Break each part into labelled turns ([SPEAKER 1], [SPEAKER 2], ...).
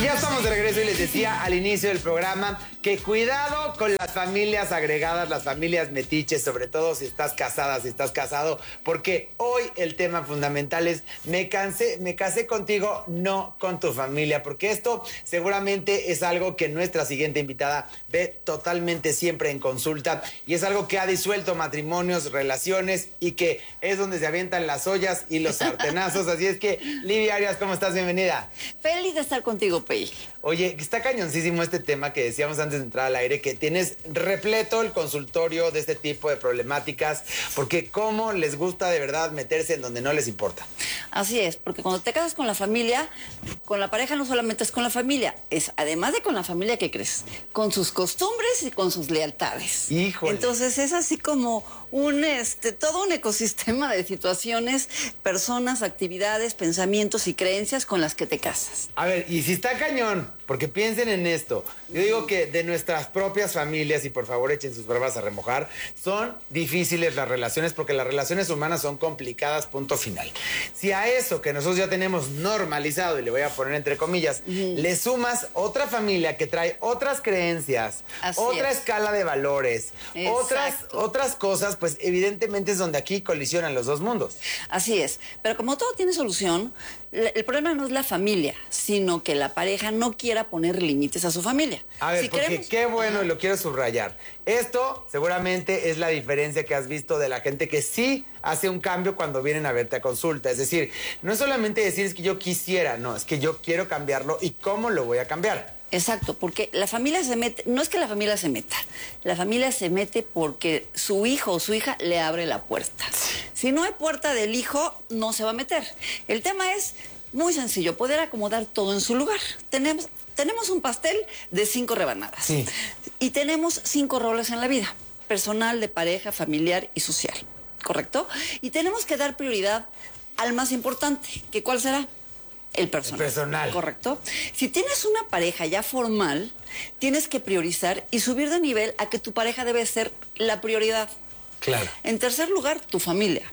[SPEAKER 1] Ya estamos de regreso y les decía al inicio del programa que cuidado con las familias agregadas, las familias metiches, sobre todo si estás casada, si estás casado, porque hoy el tema fundamental es me casé contigo, no con tu familia, porque esto seguramente es algo que nuestra siguiente invitada ve totalmente siempre en consulta y es algo que ha disuelto matrimonios, relaciones y que es donde se avientan las ollas y los sartenazos. Así es que, Livia Arias, ¿cómo estás? Bienvenida.
[SPEAKER 2] Feliz de estar contigo, Pei.
[SPEAKER 1] Oye, está cañoncísimo este tema que decíamos antes de entrar al aire, que tienes repleto el consultorio de este tipo de problemáticas, porque cómo les gusta de verdad meterse en donde no les importa.
[SPEAKER 2] Así es, porque cuando te casas con la familia, con la pareja no solamente es con la familia, es además de con la familia que crees, con sus costumbres y con sus lealtades.
[SPEAKER 1] Híjole.
[SPEAKER 2] Entonces es así como todo un ecosistema de situaciones, personas, actividades, pensamientos y creencias con las que te casas.
[SPEAKER 1] A ver, y si está cañón, porque piensen en esto. Yo digo que de nuestras propias familias, y por favor echen sus barbas a remojar, son difíciles las relaciones porque las relaciones humanas son complicadas, punto final. Si a eso que nosotros ya tenemos normalizado, y le voy a poner entre comillas, le sumas otra familia que trae otras creencias, otra escala de valores, otras cosas, pues evidentemente es donde aquí colisionan los dos mundos.
[SPEAKER 2] Así es, pero como todo tiene solución, el problema no es la familia, sino que la pareja no quiera poner límites a su familia.
[SPEAKER 1] A ver, porque qué bueno, y lo quiero subrayar. Esto seguramente es la diferencia que has visto de la gente que sí hace un cambio cuando vienen a verte a consulta. Es decir, no es solamente decir es que yo quisiera, no, es que yo quiero cambiarlo y cómo lo voy a cambiar.
[SPEAKER 2] Exacto, porque la familia se mete, no es que la familia se meta, la familia se mete porque su hijo o su hija le abre la puerta. Si no hay puerta del hijo, no se va a meter. El tema es muy sencillo, poder acomodar todo en su lugar. Tenemos un pastel de 5 rebanadas.
[SPEAKER 1] Sí.
[SPEAKER 2] Y tenemos 5 roles en la vida: personal, de pareja, familiar y social. ¿Correcto? Y tenemos que dar prioridad al más importante, que ¿cuál será? El personal.
[SPEAKER 1] El personal.
[SPEAKER 2] Correcto. Si tienes una pareja ya formal, tienes que priorizar y subir de nivel a que tu pareja debe ser la prioridad.
[SPEAKER 1] Claro.
[SPEAKER 2] En tercer lugar, tu familia.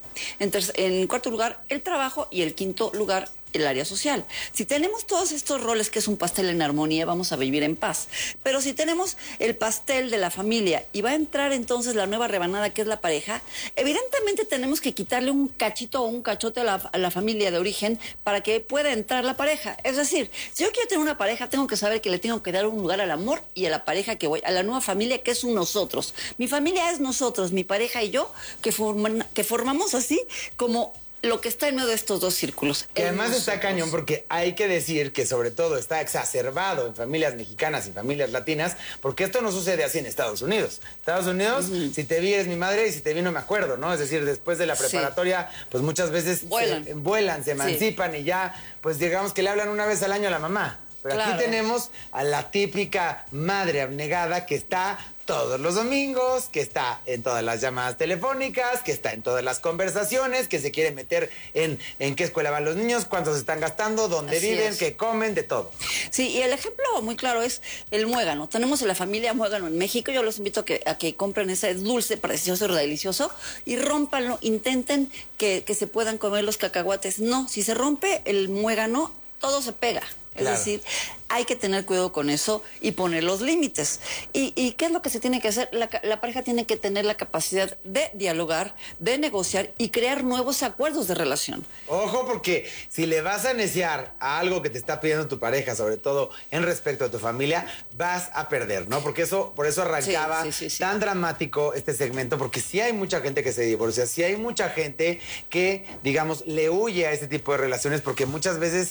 [SPEAKER 2] En cuarto lugar, el trabajo. Y en quinto lugar, el área social. Si tenemos todos estos roles, que es un pastel en armonía, vamos a vivir en paz. Pero si tenemos el pastel de la familia y va a entrar entonces la nueva rebanada, que es la pareja, evidentemente tenemos que quitarle un cachito o un cachote a la familia de origen para que pueda entrar la pareja. Es decir, si yo quiero tener una pareja, tengo que saber que le tengo que dar un lugar al amor y a la pareja que voy, a la nueva familia, que es un nosotros. Mi familia es nosotros, mi pareja y yo, que formamos así como lo que está en medio de estos dos círculos.
[SPEAKER 1] Que además está cañón porque hay que decir que sobre todo está exacerbado en familias mexicanas y familias latinas, porque esto no sucede así en Estados Unidos. Estados Unidos, si te vi eres mi madre y si te vi no me acuerdo, ¿no? Es decir, después de la preparatoria, pues muchas veces vuelan, se emancipan y ya, pues digamos que le hablan una vez al año a la mamá. Pero aquí tenemos a la típica madre abnegada que está todos los domingos, que está en todas las llamadas telefónicas, que está en todas las conversaciones, que se quiere meter en qué escuela van los niños, cuántos están gastando, dónde viven, qué comen, de todo.
[SPEAKER 2] Sí, y el ejemplo muy claro es el muégano. Tenemos en la familia muégano en México. Yo los invito a que compren ese dulce precioso, delicioso, y rómpanlo. Intenten que se puedan comer los cacahuates. No, si se rompe el muégano, todo se pega. Es decir, hay que tener cuidado con eso y poner los límites. ¿Y qué es lo que se tiene que hacer? La pareja tiene que tener la capacidad de dialogar, de negociar y crear nuevos acuerdos de relación.
[SPEAKER 1] Ojo, porque si le vas a neciar a algo que te está pidiendo tu pareja, sobre todo en respecto a tu familia, vas a perder, ¿no? Porque por eso arrancaba tan dramático este segmento, porque sí hay mucha gente que se divorcia, sí hay mucha gente que, digamos, le huye a este tipo de relaciones, porque muchas veces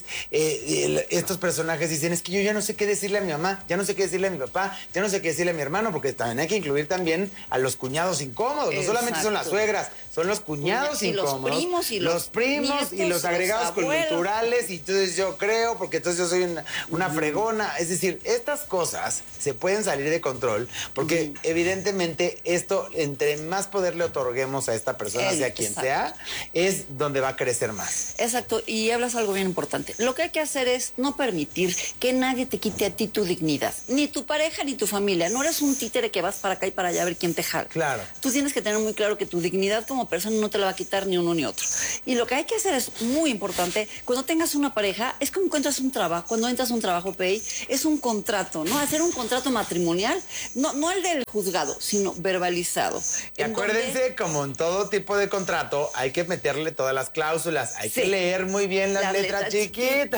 [SPEAKER 1] estos personajes dicen, es que yo ya no sé qué decirle a mi mamá, ya no sé qué decirle a mi papá, ya no sé qué decirle a mi hermano, porque también hay que incluir también a los cuñados incómodos. No solamente son las suegras, son los cuñados incómodos. Los primos y los agregados culturales. Y entonces yo creo, porque entonces yo soy una fregona. Es decir, estas cosas se pueden salir de control, porque evidentemente esto, entre más poder le otorguemos a esta persona, sea quien sea, es donde va a crecer más.
[SPEAKER 2] Exacto, y hablas algo bien importante. Lo que hay que hacer es no permitir que nadie te quite a ti tu dignidad. Ni tu pareja ni tu familia. No eres un títere que vas para acá y para allá a ver quién te jala.
[SPEAKER 1] Claro.
[SPEAKER 2] Tú tienes que tener muy claro que tu dignidad como persona no te la va a quitar ni uno ni otro. Y lo que hay que hacer es muy importante. Cuando tengas una pareja, es como encuentras un trabajo. Cuando entras a un trabajo, Pei, es un contrato, ¿no? Hacer un contrato matrimonial, no el del juzgado, sino verbalizado.
[SPEAKER 1] Y acuérdense, como en todo tipo de contrato, hay que meterle todas las cláusulas. Hay que leer muy bien las letras chiquitas.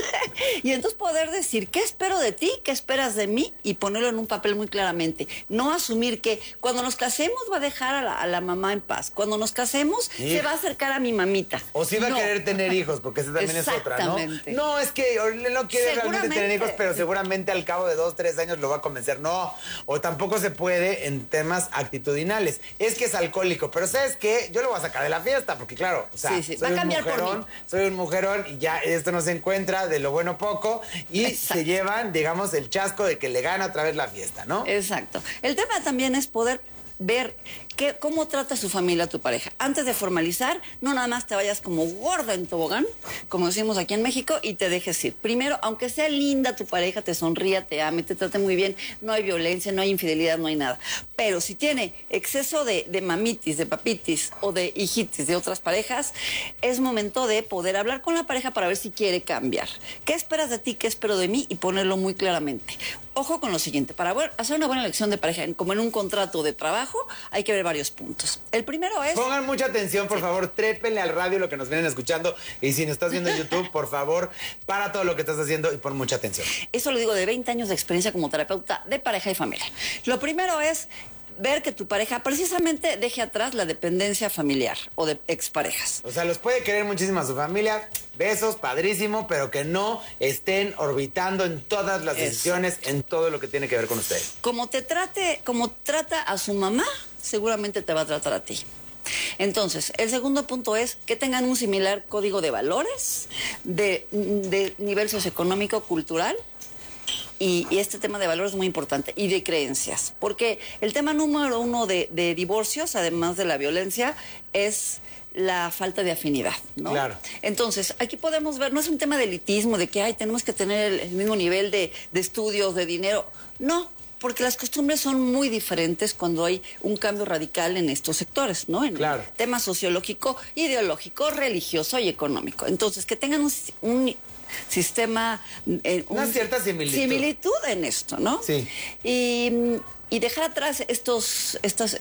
[SPEAKER 2] Y entonces poder decir, ¿qué espero de ti? ¿Qué esperas de mí? Y ponerlo en un papel muy claramente. No asumir que cuando nos casemos va a dejar a la mamá en paz. Cuando nos casemos se va a acercar a mi mamita.
[SPEAKER 1] O sí va a querer tener hijos, porque esa también es otra, ¿no? No, es que no quiere realmente tener hijos, pero seguramente al cabo de 2, 3 años lo va a convencer. No, o tampoco se puede en temas actitudinales. Es que es alcohólico, pero ¿sabes qué? Yo lo voy a sacar de la fiesta, porque claro, o sea,
[SPEAKER 2] va a cambiar por mí.
[SPEAKER 1] Soy un mujerón y ya esto no se encuentra de lo bueno poco y se llevan, digamos, el chasco de que le gana otra vez la fiesta, ¿no?
[SPEAKER 2] Exacto. El tema también es poder ver cómo trata su familia a tu pareja. Antes de formalizar, no nada más te vayas como gorda en tobogán, como decimos aquí en México, y te dejes ir. Primero, aunque sea linda tu pareja, te sonría, te ame, te trate muy bien, no hay violencia, no hay infidelidad, no hay nada. Pero si tiene exceso de mamitis, de papitis o de hijitis de otras parejas, es momento de poder hablar con la pareja para ver si quiere cambiar. ¿Qué esperas de ti? ¿Qué espero de mí? Y ponerlo muy claramente. Ojo con lo siguiente, para hacer una buena elección de pareja, como en un contrato de trabajo, hay que ver varios puntos. El primero es...
[SPEAKER 1] Pongan mucha atención, por favor, trépenle al radio lo que nos vienen escuchando. Y si nos estás viendo en YouTube, por favor, para todo lo que estás haciendo y pon mucha atención.
[SPEAKER 2] Eso lo digo de 20 años de experiencia como terapeuta de pareja y familia. Lo primero es ver que tu pareja precisamente deje atrás la dependencia familiar o de exparejas.
[SPEAKER 1] O sea, los puede querer muchísimo a su familia, besos, padrísimo, pero que no estén orbitando en todas las decisiones, en todo lo que tiene que ver con ustedes.
[SPEAKER 2] Como trata a su mamá, seguramente te va a tratar a ti. Entonces, el segundo punto es que tengan un similar código de valores, de nivel socioeconómico, cultural. Y este tema de valores es muy importante, y de creencias, porque el tema número 1 de divorcios, además de la violencia, es la falta de afinidad, ¿no?
[SPEAKER 1] Claro.
[SPEAKER 2] Entonces, aquí podemos ver, no es un tema de elitismo, de que tenemos que tener el mismo nivel de estudios, de dinero, no, porque las costumbres son muy diferentes cuando hay un cambio radical en estos sectores, ¿no? En el tema sociológico, ideológico, religioso y económico. Entonces, que tengan un sistema...
[SPEAKER 1] una cierta
[SPEAKER 2] similitud en esto, ¿no?
[SPEAKER 1] Sí.
[SPEAKER 2] Y dejar atrás estos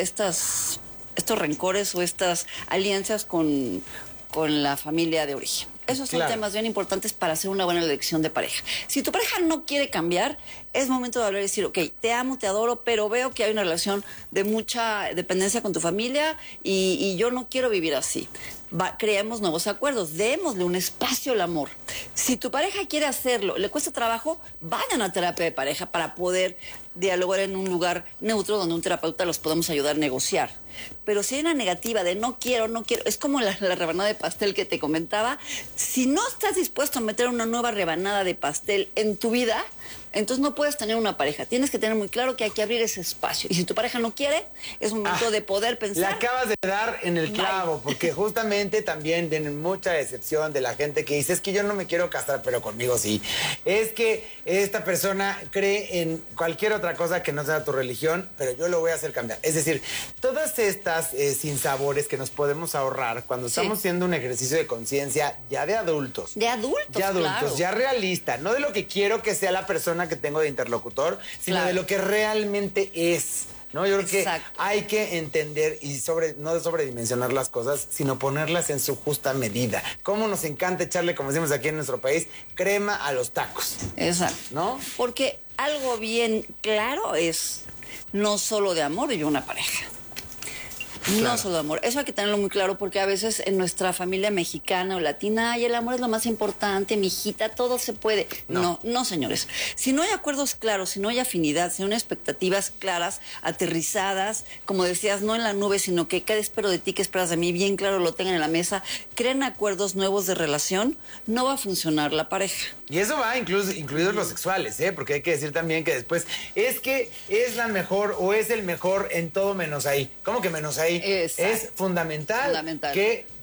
[SPEAKER 2] rencores o estas alianzas con la familia de origen. Esos son temas bien importantes para hacer una buena elección de pareja. Si tu pareja no quiere cambiar, es momento de hablar y decir, ok, te amo, te adoro, pero veo que hay una relación de mucha dependencia con tu familia y yo no quiero vivir así. Creemos nuevos acuerdos, démosle un espacio al amor. Si tu pareja quiere hacerlo, le cuesta trabajo, vayan a terapia de pareja para poder dialogar en un lugar neutro donde un terapeuta los podamos ayudar a negociar. Pero si hay una negativa de no quiero, es como la rebanada de pastel que te comentaba. Si no estás dispuesto a meter una nueva rebanada de pastel en tu vida, entonces no puedes tener una pareja. Tienes que tener muy claro que hay que abrir ese espacio. Y si tu pareja no quiere, es momento de poder pensar.
[SPEAKER 1] Le acabas de dar en el clavo, porque justamente también tienen mucha decepción de la gente que dice, es que yo no me quiero casar, pero conmigo sí. Es que esta persona cree en cualquier otra cosa que no sea tu religión, pero yo lo voy a hacer cambiar. Es decir, todas estas sinsabores que nos podemos ahorrar cuando estamos haciendo un ejercicio de conciencia ya de adultos.
[SPEAKER 2] De adultos, claro.
[SPEAKER 1] Ya realista. No de lo que quiero que sea la persona que tengo de interlocutor, sino de lo que realmente es. ¿No? Yo creo que hay que entender y no sobredimensionar las cosas, sino ponerlas en su justa medida. Cómo nos encanta echarle, como decimos aquí en nuestro país, crema a los tacos.
[SPEAKER 2] Exacto.
[SPEAKER 1] ¿No?
[SPEAKER 2] Porque algo bien claro es no solo de amor y una pareja. No solo amor. Eso hay que tenerlo muy claro porque a veces en nuestra familia mexicana o latina, ay, el amor es lo más importante, mijita, todo se puede. No, señores. Si no hay acuerdos claros, si no hay afinidad, si no hay expectativas claras, aterrizadas, como decías, no en la nube, sino que qué espero de ti, qué esperas de mí, bien claro lo tengan en la mesa, creen acuerdos nuevos de relación, no va a funcionar la pareja.
[SPEAKER 1] Y eso va incluidos los sexuales, ¿eh? Porque hay que decir también que después es que es la mejor o es el mejor en todo menos ahí. ¿Cómo que menos ahí?
[SPEAKER 2] Exacto.
[SPEAKER 1] Es fundamental que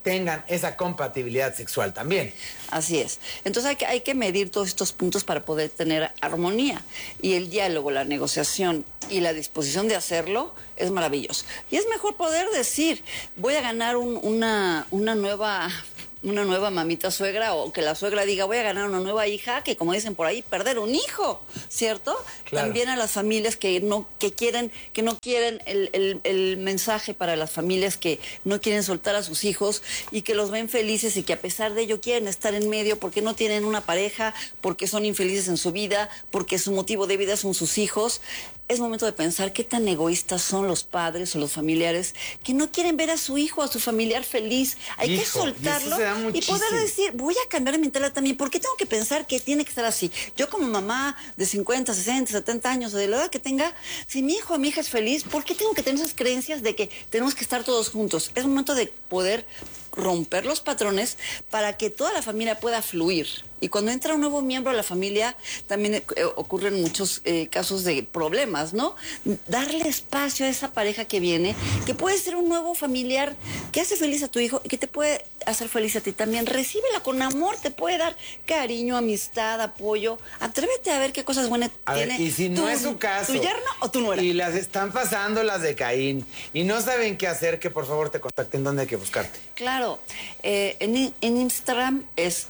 [SPEAKER 1] tengan esa compatibilidad sexual también.
[SPEAKER 2] Así es. Entonces hay que medir todos estos puntos para poder tener armonía. Y el diálogo, la negociación y la disposición de hacerlo es maravilloso. Y es mejor poder decir, voy a ganar una nueva mamita suegra, o que la suegra diga, voy a ganar una nueva hija, que como dicen por ahí, perder un hijo, ¿cierto? Claro. También a las familias que no quieren el mensaje para las familias que no quieren soltar a sus hijos y que los ven felices y que a pesar de ello quieren estar en medio porque no tienen una pareja, porque son infelices en su vida, porque su motivo de vida son sus hijos. Es momento de pensar qué tan egoístas son los padres o los familiares que no quieren ver a su hijo, a su familiar feliz. Hay que soltarlo y poder decir, voy a cambiar mi mentalidad también. ¿Por qué tengo que pensar que tiene que estar así? Yo como mamá de 50, 60, 70 años o de la edad que tenga, si mi hijo o mi hija es feliz, ¿por qué tengo que tener esas creencias de que tenemos que estar todos juntos? Es momento de poder romper los patrones para que toda la familia pueda fluir. Y cuando entra un nuevo miembro a la familia, también ocurren muchos casos de problemas, ¿no? Darle espacio a esa pareja que viene, que puede ser un nuevo familiar que hace feliz a tu hijo y que te puede hacer feliz a ti también. Recíbela con amor, te puede dar cariño, amistad, apoyo. Atrévete a ver qué cosas buenas tiene.
[SPEAKER 1] Y si no es su caso,
[SPEAKER 2] tu yerno o tu nuera.
[SPEAKER 1] Y las están pasando las de Caín y no saben qué hacer, que por favor te contacten. ¿Dónde hay que buscarte?
[SPEAKER 2] Claro, en Instagram es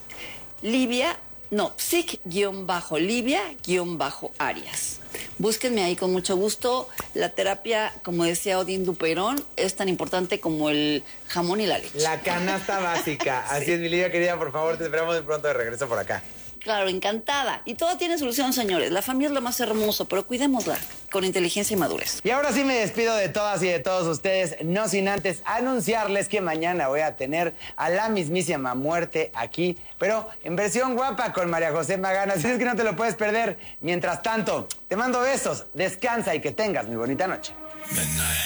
[SPEAKER 2] psic-Livia-Arias. Búsquenme ahí con mucho gusto. La terapia, como decía Odín Dupeirón, es tan importante como el jamón y la leche.
[SPEAKER 1] La canasta básica. Sí. Así es, mi Livia querida, por favor, te esperamos de pronto de regreso por acá.
[SPEAKER 2] Claro, encantada. Y todo tiene solución, señores. La familia es lo más hermoso, pero cuidémosla con inteligencia y madurez.
[SPEAKER 1] Y ahora sí me despido de todas y de todos ustedes, no sin antes anunciarles que mañana voy a tener a la mismísima muerte aquí, pero en versión guapa con María José Magana. Así es que no te lo puedes perder. Mientras tanto, te mando besos, descansa y que tengas muy bonita noche.